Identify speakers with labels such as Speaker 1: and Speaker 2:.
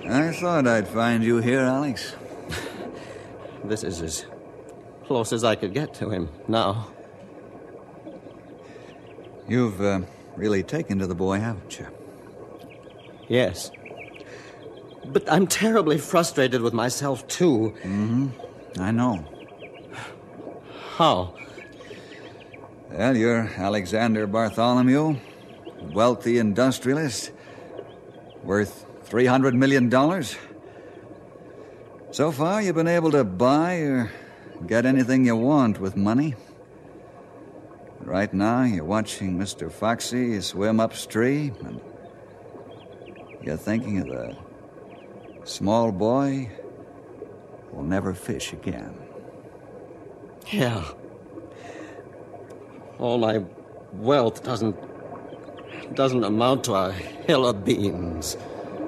Speaker 1: I thought I'd find you here, Alex.
Speaker 2: This is as close as I could get to him now.
Speaker 1: You've really taken to the boy, haven't you?
Speaker 2: Yes. But I'm terribly frustrated with myself, too.
Speaker 1: Mm-hmm. I know.
Speaker 2: How?
Speaker 1: Well, you're Alexander Bartholomew, wealthy industrialist, worth $300 million. So far, you've been able to buy or get anything you want with money. Right now, you're watching Mr. Foxy swim upstream, and you're thinking of the small boy who will never fish again.
Speaker 2: Yeah. All my wealth doesn't amount to a hill of beans.